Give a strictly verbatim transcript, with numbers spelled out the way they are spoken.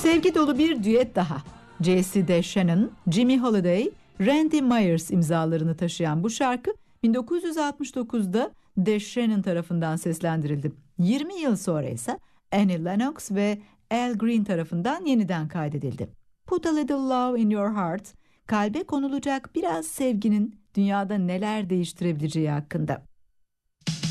Sevgi dolu bir düet daha. J C DeShannon, Jimmy Holiday, Randy Myers imzalarını taşıyan bu şarkı bin dokuz yüz altmış dokuzda DeShannon tarafından seslendirildi. yirmi yıl sonra ise Annie Lennox ve Al Green tarafından yeniden kaydedildi. Put a Little Love in Your Heart, kalbe konulacak biraz sevginin dünyada neler değiştirebileceği hakkında.